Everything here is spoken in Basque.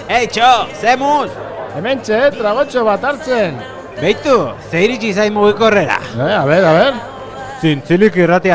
Txo, zemuz! Hementxe, tragotxo bat hartzen. Beitu, ze iritsi zain mugikorrera. A ber. Zintzilik irratia